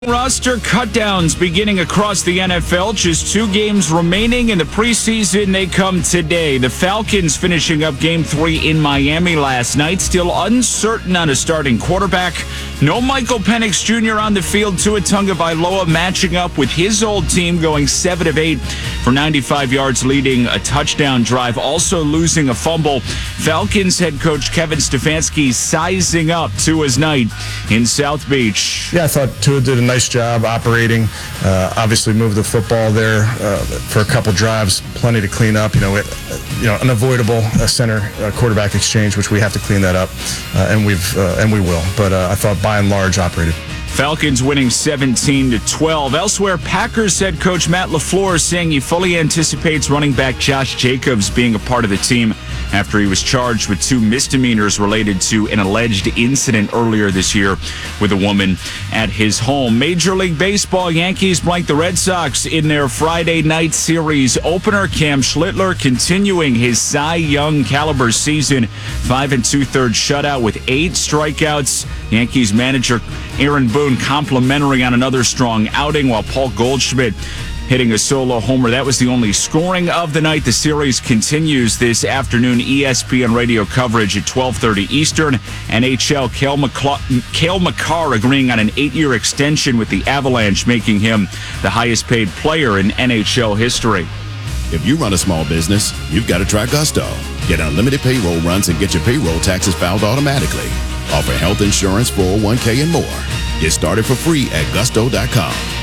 Roster cutdowns beginning across the NFL. Just 2 games remaining in the preseason. They come today. The Falcons finishing up Game 3 in Miami last night. Still uncertain on a starting quarterback. No Michael Penix Jr. on the field. Tua Tagovailoa matching up with his old team, going 7 of 8 for 95 yards, leading a touchdown drive. Also losing a fumble. Falcons head coach Kevin Stefanski sizing up Tua's night in South Beach. Yeah, I thought Tua did a nice job operating. Obviously moved the football there for a couple drives, plenty to clean up. Unavoidable center quarterback exchange, which we have to clean that up, and we will. But I thought by and large operated. Falcons winning 17-12. Elsewhere, Packers head coach Matt LaFleur saying he fully anticipates running back Josh Jacobs being a part of the team after he was charged with 2 misdemeanors related to an alleged incident earlier this year with a woman at his home. Major League Baseball, Yankees blank the Red Sox in their Friday night series opener. Cam Schlittler continuing his Cy Young caliber season. 5 2/3 shutout with 8 strikeouts. Yankees manager Aaron Boone complimentary on another strong outing, while Paul Goldschmidt hitting a solo homer. That was the only scoring of the night. The series continues this afternoon. ESPN radio coverage at 12:30 Eastern. NHL, Cale Makar agreeing on an 8-year extension with the Avalanche, making him the highest paid player in NHL history. If you run a small business, you've got to try Gusto. Get unlimited payroll runs and get your payroll taxes filed automatically. Offer health insurance, 401k, and more. Get started for free at gusto.com.